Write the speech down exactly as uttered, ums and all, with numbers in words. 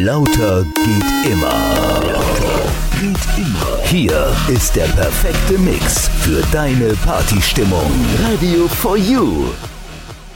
Lauter geht immer. Geht immer. Hier ist der perfekte Mix für deine Partystimmung. Radio for You.